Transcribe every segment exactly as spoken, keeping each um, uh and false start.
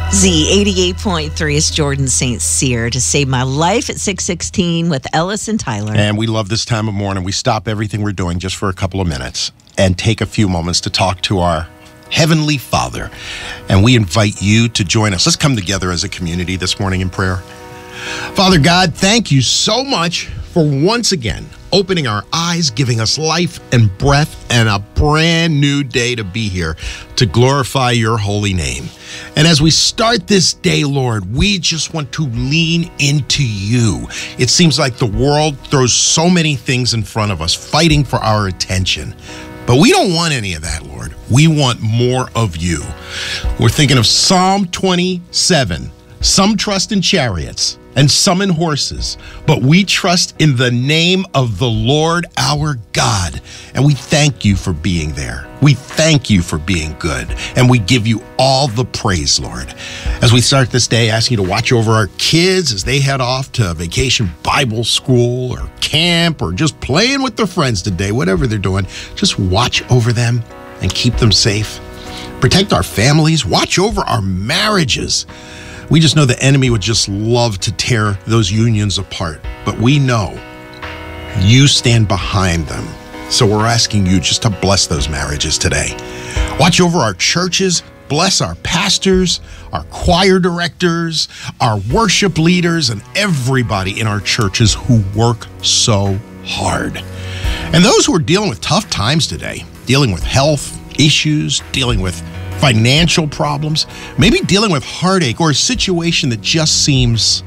Z eighty-eight point three is Jordan Saint Cyr to Save My Life at six sixteen with Ellis and Tyler. And we love this time of morning. We stop everything we're doing just for a couple of minutes and take a few moments to talk to our Heavenly Father. And we invite you to join us. Let's come together as a community this morning in prayer. Father God, thank you so much for once again opening our eyes, giving us life and breath and a brand new day to be here to glorify your holy name. And as we start this day, Lord, we just want to lean into you. It seems like the world throws so many things in front of us, fighting for our attention. But we don't want any of that, Lord. We want more of you. We're thinking of Psalm twenty-seven. Some trust in chariots and some in horses, but we trust in the name of the Lord our God. And we thank you for being there. We thank you for being good. And we give you all the praise, Lord. As we start this day, asking you to watch over our kids as they head off to vacation Bible school or camp or just playing with their friends today, whatever they're doing, just watch over them and keep them safe. Protect our families. Watch over our marriages. We just know the enemy would just love to tear those unions apart, but we know you stand behind them. So we're asking you just to bless those marriages today. Watch over our churches, bless our pastors, our choir directors, our worship leaders, and everybody in our churches who work so hard. And those who are dealing with tough times today, dealing with health issues, dealing with financial problems, maybe dealing with heartache or a situation that just seems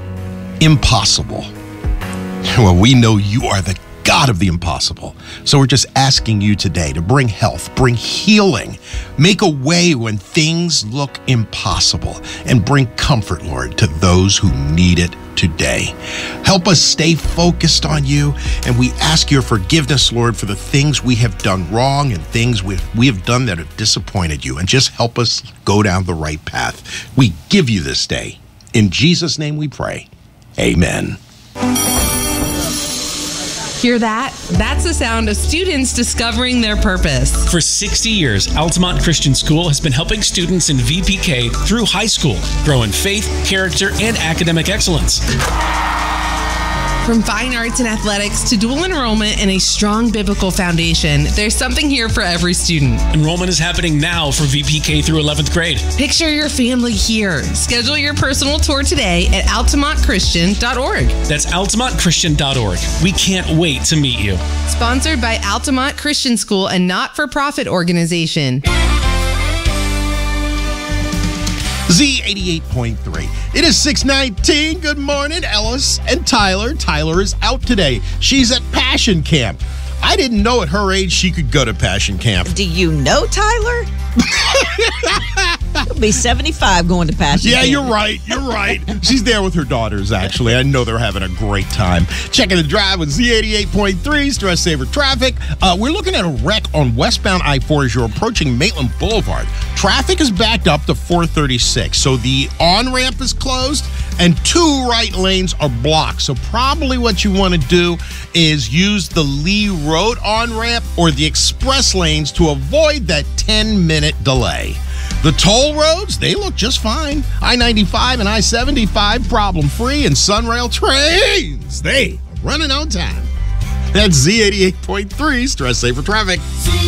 impossible. Well, we know you are the God of the impossible. So we're just asking you today to bring health, bring healing, make a way when things look impossible, and bring comfort, Lord, to those who need it today. Help us stay focused on you, and we ask your forgiveness, Lord, for the things we have done wrong and things we we have done that have disappointed you, and just help us go down the right path. We give you this day. In Jesus' name we pray. Amen. Hear that? That's the sound of students discovering their purpose. For sixty years, Altamont Christian School has been helping students in V P K through high school grow in faith, character, and academic excellence. From fine arts and athletics to dual enrollment and a strong biblical foundation, there's something here for every student. Enrollment is happening now for V P K through eleventh grade. Picture your family here. Schedule your personal tour today at altamont christian dot org. That's altamont christian dot org. We can't wait to meet you. Sponsored by Altamont Christian School, a not-for-profit organization. Z eighty-eight point three. It is six nineteen. Good morning, Ellis and Tyler. Tyler is out today. She's at Passion Camp. I didn't know at her age she could go to Passion Camp. Do you know Tyler? He'll be seventy-five going to Passion Yeah, Camp. you're right. You're right. She's there with her daughters, actually. I know they're having a great time. Checking the drive with Z eighty-eight point three, Stress Saver Traffic. Uh, we're looking at a wreck on westbound I four as you're approaching Maitland Boulevard. Traffic is backed up to four thirty-six, so the on-ramp is closed and two right lanes are blocked. So probably what you want to do is use the Lee Road on-ramp or the express lanes to avoid that ten-minute delay. The toll roads, they look just fine. I ninety-five and I seventy-five problem-free, and Sunrail trains, they are running on time. That's Z eighty-eight point three, Stress Saver Traffic.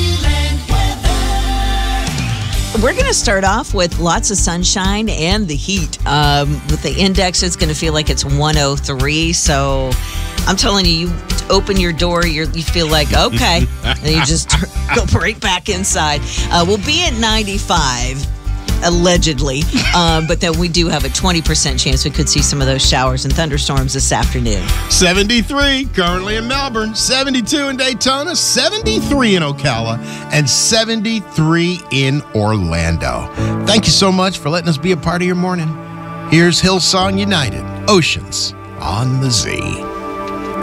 We're going to start off with lots of sunshine and the heat. Um, with the index, it's going to feel like it's one oh three. So I'm telling you, you open your door, you're, you feel like, okay. And you just go right back inside. Uh, we'll be at ninety-five, allegedly. Um, but then we do have a twenty percent chance we could see some of those showers and thunderstorms this afternoon. seventy-three currently in Melbourne, seventy-two in Daytona, seventy-three in Ocala, and seventy-three in Orlando. Thank you so much for letting us be a part of your morning. Here's Hillsong United, Oceans on the Z.